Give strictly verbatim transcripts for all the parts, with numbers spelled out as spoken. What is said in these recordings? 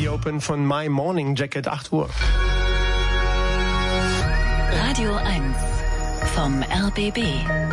Open von My Morning Jacket, acht Uhr. Radio eins vom R B B.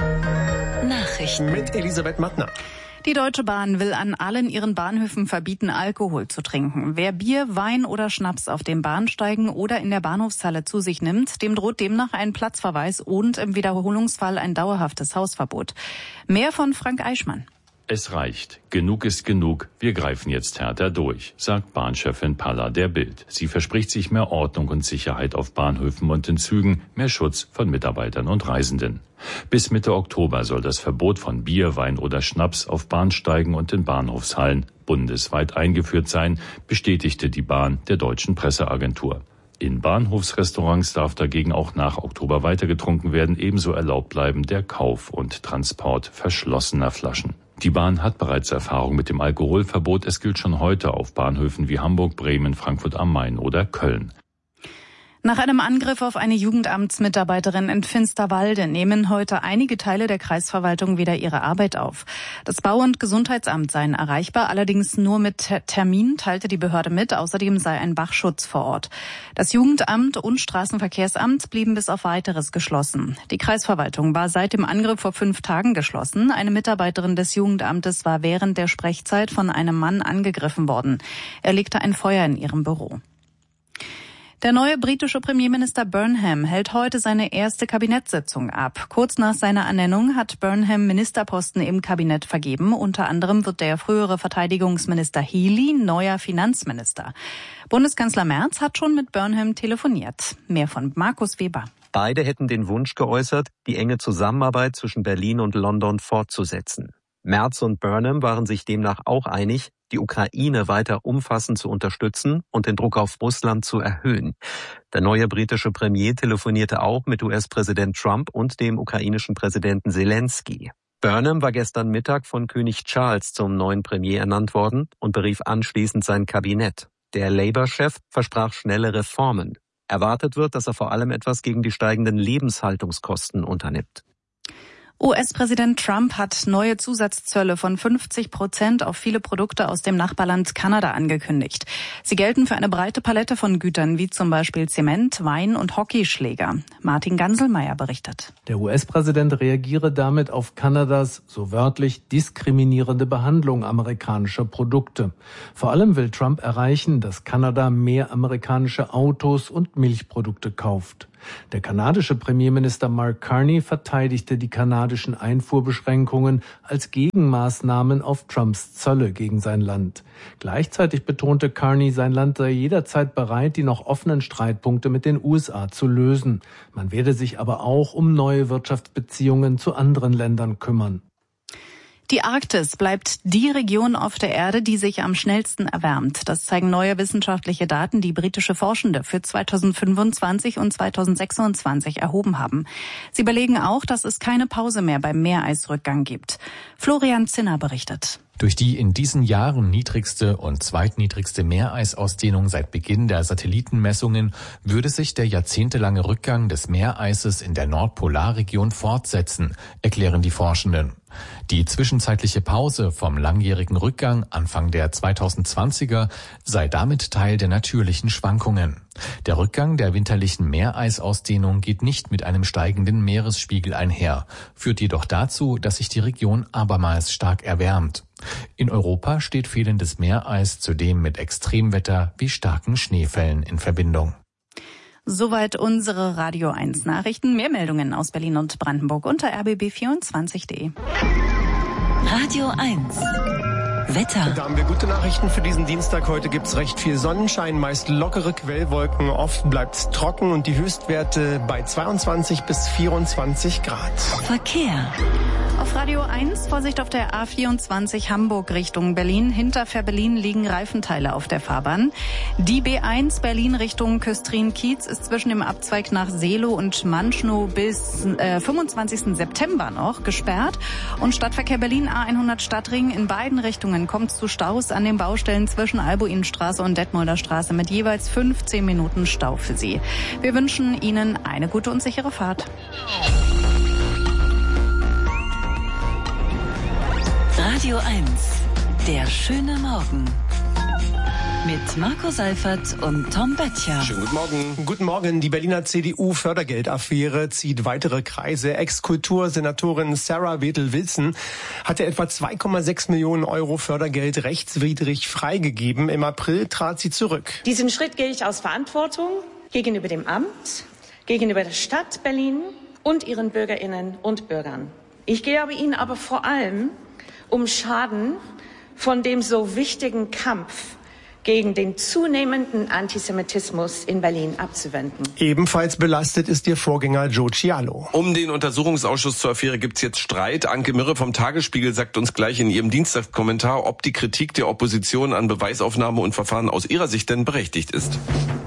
Nachrichten mit Elisabeth Mattner. Die Deutsche Bahn will an allen ihren Bahnhöfen verbieten, Alkohol zu trinken. Wer Bier, Wein oder Schnaps auf den Bahnsteigen oder in der Bahnhofshalle zu sich nimmt, dem droht demnach ein Platzverweis und im Wiederholungsfall ein dauerhaftes Hausverbot. Mehr von Frank Eichmann. Es reicht. Genug ist genug. Wir greifen jetzt härter durch, sagt Bahnchefin Palla der Bild. Sie verspricht sich mehr Ordnung und Sicherheit auf Bahnhöfen und in Zügen, mehr Schutz von Mitarbeitern und Reisenden. Bis Mitte Oktober soll das Verbot von Bier, Wein oder Schnaps auf Bahnsteigen und in Bahnhofshallen bundesweit eingeführt sein, bestätigte die Bahn der deutschen Presseagentur. In Bahnhofsrestaurants darf dagegen auch nach Oktober weiter getrunken werden, ebenso erlaubt bleiben der Kauf und Transport verschlossener Flaschen. Die Bahn hat bereits Erfahrung mit dem Alkoholverbot. Es gilt schon heute auf Bahnhöfen wie Hamburg, Bremen, Frankfurt am Main oder Köln. Nach einem Angriff auf eine Jugendamtsmitarbeiterin in Finsterwalde nehmen heute einige Teile der Kreisverwaltung wieder ihre Arbeit auf. Das Bau- und Gesundheitsamt seien erreichbar, allerdings nur mit Termin, teilte die Behörde mit. Außerdem sei ein Bachschutz vor Ort. Das Jugendamt und Straßenverkehrsamt blieben bis auf Weiteres geschlossen. Die Kreisverwaltung war seit dem Angriff vor fünf Tagen geschlossen. Eine Mitarbeiterin des Jugendamtes war während der Sprechzeit von einem Mann angegriffen worden. Er legte ein Feuer in ihrem Büro. Der neue britische Premierminister Burnham hält heute seine erste Kabinettssitzung ab. Kurz nach seiner Ernennung hat Burnham Ministerposten im Kabinett vergeben. Unter anderem wird der frühere Verteidigungsminister Healey neuer Finanzminister. Bundeskanzler Merz hat schon mit Burnham telefoniert. Mehr von Markus Weber. Beide hätten den Wunsch geäußert, die enge Zusammenarbeit zwischen Berlin und London fortzusetzen. Merz und Burnham waren sich demnach auch einig, die Ukraine weiter umfassend zu unterstützen und den Druck auf Russland zu erhöhen. Der neue britische Premier telefonierte auch mit U S-Präsident Trump und dem ukrainischen Präsidenten Zelensky. Burnham war gestern Mittag von König Charles zum neuen Premier ernannt worden und berief anschließend sein Kabinett. Der Labour-Chef versprach schnelle Reformen. Erwartet wird, dass er vor allem etwas gegen die steigenden Lebenshaltungskosten unternimmt. U S-Präsident Trump hat neue Zusatzzölle von fünfzig Prozent auf viele Produkte aus dem Nachbarland Kanada angekündigt. Sie gelten für eine breite Palette von Gütern wie zum Beispiel Zement, Wein und Hockeyschläger. Martin Ganselmeier berichtet. Der U S-Präsident reagiere damit auf Kanadas, so wörtlich, diskriminierende Behandlung amerikanischer Produkte. Vor allem will Trump erreichen, dass Kanada mehr amerikanische Autos und Milchprodukte kauft. Der kanadische Premierminister Mark Carney verteidigte die kanadischen Einfuhrbeschränkungen als Gegenmaßnahmen auf Trumps Zölle gegen sein Land. Gleichzeitig betonte Carney, sein Land sei jederzeit bereit, die noch offenen Streitpunkte mit den U S A zu lösen. Man werde sich aber auch um neue Wirtschaftsbeziehungen zu anderen Ländern kümmern. Die Arktis bleibt die Region auf der Erde, die sich am schnellsten erwärmt. Das zeigen neue wissenschaftliche Daten, die britische Forschende für zweitausendfünfundzwanzig und zweitausendsechsundzwanzig erhoben haben. Sie belegen auch, dass es keine Pause mehr beim Meereisrückgang gibt. Florian Zinner berichtet. Durch die in diesen Jahren niedrigste und zweitniedrigste Meereisausdehnung seit Beginn der Satellitenmessungen würde sich der jahrzehntelange Rückgang des Meereises in der Nordpolarregion fortsetzen, erklären die Forschenden. Die zwischenzeitliche Pause vom langjährigen Rückgang Anfang der zweitausendzwanziger sei damit Teil der natürlichen Schwankungen. Der Rückgang der winterlichen Meereisausdehnung geht nicht mit einem steigenden Meeresspiegel einher, führt jedoch dazu, dass sich die Region abermals stark erwärmt. In Europa steht fehlendes Meereis zudem mit Extremwetter wie starken Schneefällen in Verbindung. Soweit unsere Radio eins Nachrichten. Mehr Meldungen aus Berlin und Brandenburg unter r b b vierundzwanzig punkt d e. Radio eins Wetter. Da haben wir gute Nachrichten für diesen Dienstag. Heute gibt's recht viel Sonnenschein, meist lockere Quellwolken. Oft bleibt's trocken und die Höchstwerte bei zweiundzwanzig bis vierundzwanzig Grad. Verkehr. Auf Radio eins, Vorsicht auf der A vierundzwanzig Hamburg Richtung Berlin. Hinter Fährberlin liegen Reifenteile auf der Fahrbahn. Die B eins Berlin Richtung Küstrin-Kiez ist zwischen dem Abzweig nach Seelow und Manschnow bis äh, fünfundzwanzigsten September noch gesperrt. Und Stadtverkehr Berlin A hundert Stadtring in beiden Richtungen kommt es zu Staus an den Baustellen zwischen Albuinstraße und Detmolder Straße mit jeweils fünfzehn Minuten Stau für Sie. Wir wünschen Ihnen eine gute und sichere Fahrt. Radio eins, der schöne Morgen. Mit Marco Seifert und Tom Böttcher. Schönen guten Morgen. Guten Morgen. Die Berliner C D U-Fördergeldaffäre zieht weitere Kreise. Ex-Kultursenatorin Sarah Wedel-Wilson hatte etwa zwei Komma sechs Millionen Euro Fördergeld rechtswidrig freigegeben. Im April trat sie zurück. Diesen Schritt gehe ich aus Verantwortung gegenüber dem Amt, gegenüber der Stadt Berlin und ihren Bürgerinnen und Bürgern. Ich gehe aber Ihnen aber vor allem um Schaden von dem so wichtigen Kampf gegen den zunehmenden Antisemitismus in Berlin abzuwenden. Ebenfalls belastet ist ihr Vorgänger Joe Cialo. Um den Untersuchungsausschuss zur Affäre gibt's jetzt Streit. Anke Mirre vom Tagesspiegel sagt uns gleich in ihrem Dienstagskommentar, ob die Kritik der Opposition an Beweisaufnahme und Verfahren aus ihrer Sicht denn berechtigt ist.